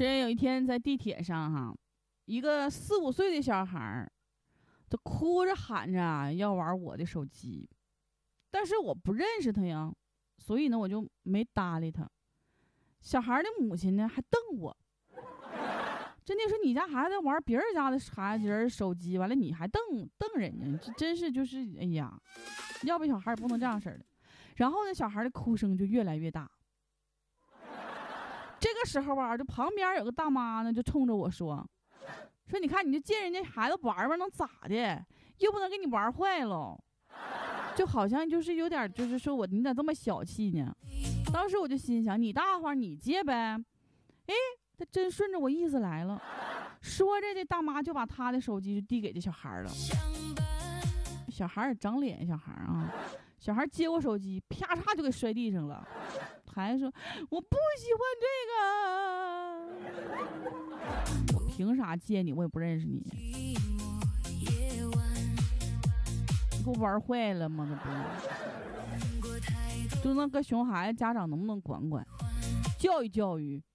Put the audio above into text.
是有一天在地铁上哈，一个4、5岁的小孩就哭着喊着要玩我的手机，但是我不认识他呀，所以呢我就没搭理他。小孩的母亲呢还瞪我，真的说你家孩子玩别人家的孩子人手机，完了你还瞪人家，这真是就是哎呀，要不小孩也不能这样式的。然后呢，小孩的哭声就越来越大。这个时候啊，就旁边有个大妈呢，就冲着我说你看你就借人家孩子玩玩能咋的，又不能给你玩坏了，就好像就是有点就是说你咋这么小气呢。当时我就心想，你大话你借呗。哎，他真顺着我意思来了，说着这大妈就把他的手机就递给这小孩了。小孩也长脸，小孩啊，小孩接我手机，啪嚓就给摔地上了，还说我不喜欢这个，我凭啥借你？我也不认识你，你给我玩坏了吗？这不就那个熊孩子，家长能不能管教育教育？